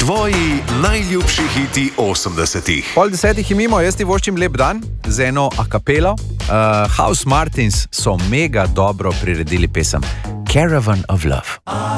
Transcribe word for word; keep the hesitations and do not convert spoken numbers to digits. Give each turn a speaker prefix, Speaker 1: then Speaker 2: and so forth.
Speaker 1: Tvoji najljubši hiti osemdesetih.
Speaker 2: Pol desetih je mimo, jaz ti voščim lep dan z eno a capello. Uh, House Martins so mega dobro priredili pesem Caravan of Love.